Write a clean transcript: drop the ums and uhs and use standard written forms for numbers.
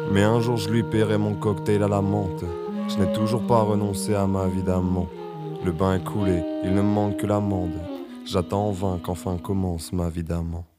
Mais un jour je lui paierai mon cocktail à la menthe. Je n'ai toujours pas renoncé à ma vie d'amant. Le bain est coulé, il ne me manque que l'amande. J'attends en vain qu'enfin commence ma vie d'amant.